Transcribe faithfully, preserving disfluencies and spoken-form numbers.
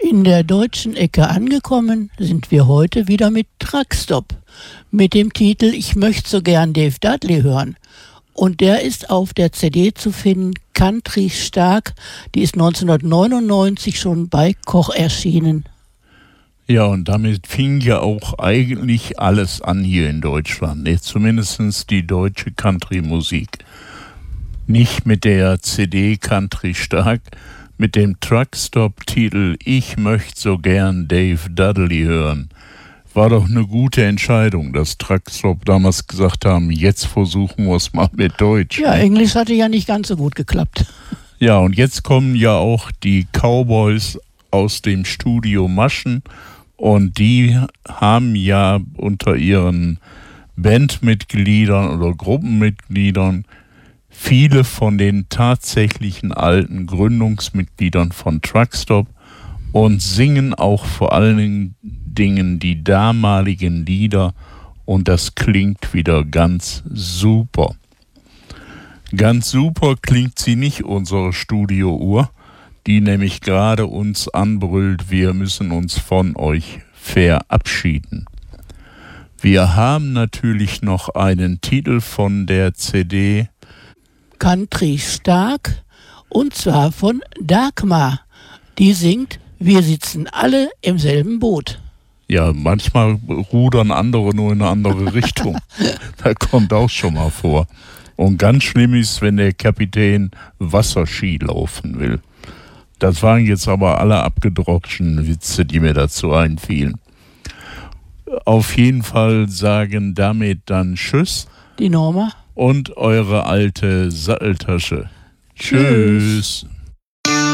In der deutschen Ecke angekommen sind wir heute wieder mit Truckstop, mit dem Titel Ich möchte so gern Dave Dudley hören. Und der ist auf der C D zu finden, Country Stark, die ist neunzehnhundertneunundneunzig schon bei Koch erschienen. Ja, und damit fing ja auch eigentlich alles an hier in Deutschland, zumindest die deutsche Country-Musik. Nicht mit der C D Country Stark, mit dem Truckstop-Titel Ich möchte so gern Dave Dudley hören. War doch eine gute Entscheidung, dass Truckstop damals gesagt haben, jetzt versuchen wir es mal mit Deutsch. Ja, Englisch hatte ja nicht ganz so gut geklappt. Ja, und jetzt kommen ja auch die Cowboys aus dem Studio Maschen und die haben ja unter ihren Bandmitgliedern oder Gruppenmitgliedern viele von den tatsächlichen alten Gründungsmitgliedern von Truckstop und singen auch vor allen Dingen die damaligen Lieder und das klingt wieder ganz super. Ganz super klingt sie nicht, unsere Studio-Uhr, die nämlich gerade uns anbrüllt, wir müssen uns von euch verabschieden. Wir haben natürlich noch einen Titel von der C D Country Stark und zwar von Dagmar. Die singt Wir sitzen alle im selben Boot. Ja, manchmal rudern andere nur in eine andere Richtung. Da kommt auch schon mal vor. Und ganz schlimm ist, wenn der Kapitän Wasserski laufen will. Das waren jetzt aber alle abgedrotschten Witze, die mir dazu einfielen. Auf jeden Fall sagen damit dann Tschüss. Die Norma. Und eure alte Satteltasche. Tschüss. Tschüss.